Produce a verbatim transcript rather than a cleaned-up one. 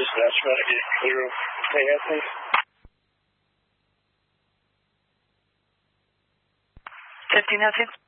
Dispatch, trying to get clear of Payette, please. fifteen nothing.